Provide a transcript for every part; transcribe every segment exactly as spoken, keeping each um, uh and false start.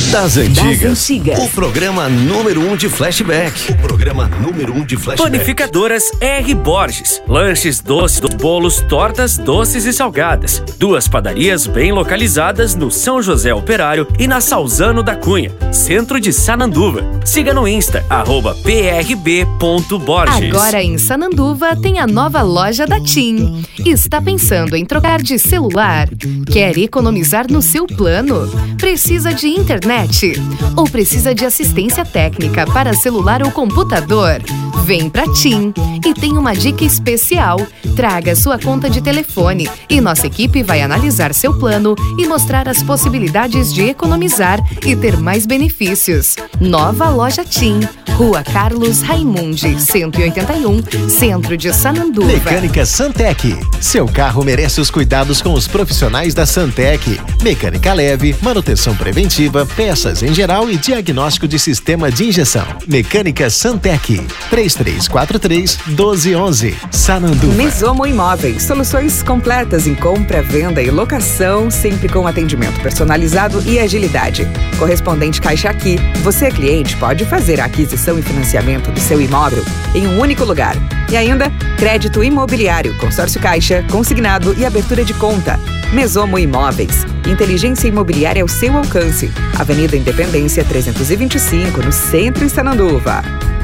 Das antigas. Das antigas. O programa número um de flashback. O programa número um de flashback. Panificadoras R. Borges. Lanches, doces, bolos, tortas, doces e salgadas. Duas padarias bem localizadas no São José Operário e na Salzano da Cunha, centro de Sananduva. Siga no Insta, arroba p r b ponto borges. Agora em Sananduva tem a nova loja da TIM. Está pensando em trocar de celular? Quer economizar no seu plano? Precisa de internet? Ou precisa de assistência técnica para celular ou computador? Vem pra TIM e tem uma dica especial. Traga sua conta de telefone e nossa equipe vai analisar seu plano e mostrar as possibilidades de economizar e ter mais benefícios. Nova loja TIM, Rua Carlos Raimundi, cento e oitenta e um, centro de Sananduva. Mecânica Santec. Seu carro merece os cuidados com os profissionais da Santec. Mecânica leve, manutenção preventiva, peças em geral e diagnóstico de sistema de injeção. Mecânica Santec. três três quatro três, um dois um um. Sananduva. Mesomo Imóveis. Soluções completas em compra, venda e locação, sempre com atendimento personalizado e agilidade. Correspondente Caixa Aqui. Você, cliente, pode fazer a aquisição e financiamento do seu imóvel em um único lugar. E ainda, crédito imobiliário, consórcio Caixa, consignado e abertura de conta. Mesomo Imóveis. Inteligência imobiliária ao seu alcance. Avenida Independência trezentos e vinte e cinco, no centro em Sananduva.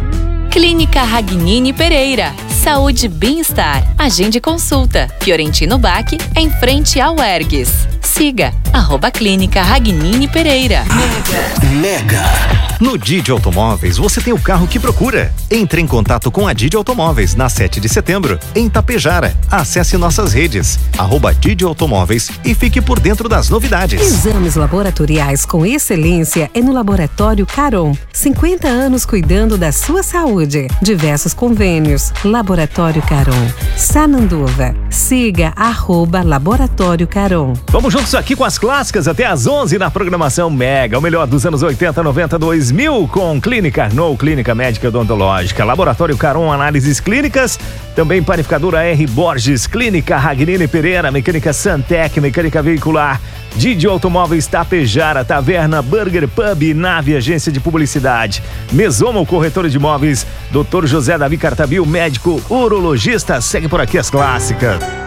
Clínica Ragnini Pereira. Saúde e bem-estar. Agende consulta. Fiorentino Bach, em frente ao Ergues. Siga, arroba Clínica Ragnini Pereira. Mega. Mega. No Didi Automóveis, você tem o carro que procura. Entre em contato com a Didi Automóveis, na sete de setembro, em Tapejara. Acesse nossas redes, arroba Didi Automóveis e fique por dentro das novidades. Exames laboratoriais com excelência é no Laboratório Caron. cinquenta anos cuidando da sua saúde. Diversos convênios. Laboratório Caron. Sananduva. Siga, arroba Laboratório Caron. Vamos juntos aqui com as clássicas até às onze na programação Mega. O melhor dos anos oitenta, noventa, dois mil com Clínica Arnold, Clínica Médica Odontológica, Laboratório Caron, Análises Clínicas, também Panificadora R. Borges, Clínica Ragnini Pereira, Mecânica Santec, Mecânica Veicular, Didi Automóveis Tapejara, Taverna Burger Pub, Nave Agência de Publicidade, Mesomo Corretora de Imóveis, doutor José Davi Cartabil, médico urologista. Segue por aqui as clássicas.